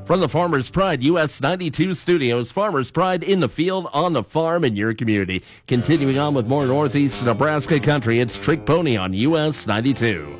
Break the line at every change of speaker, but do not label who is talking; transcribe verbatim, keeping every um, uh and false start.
From the Farmers Pride U S ninety-two studios, Farmers Pride in the field, on the farm, in your community. Continuing on with more Northeast Nebraska country, it's Trick Pony on U S ninety-two.